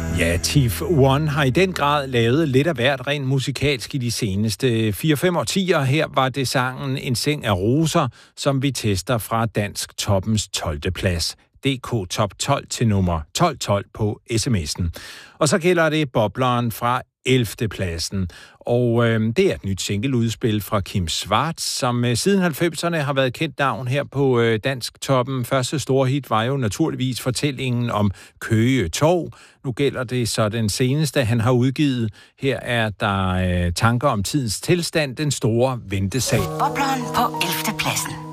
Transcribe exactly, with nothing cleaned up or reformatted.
Ja, Thief One har i den grad lavet lidt af hvert rent musikalsk i de seneste fire fem årtier. Her var det sangen En seng af roser, som vi tester fra Dansk Toppens tolvte plads. D K Top tolv til nummer tolv tolv på sms'en. Og så gælder det bobleren fra ellevte pladsen. Og øh, det er et nyt singleudspil fra Kim Schwartz, som øh, siden halvfemserne har været kendt navn her på øh, Dansk Toppen. Første store hit var jo naturligvis fortællingen om Køge Torv. Nu gælder det så den seneste, han har udgivet. Her er der øh, tanker om tidens tilstand, den store ventesag. Bobleren på ellevte pladsen.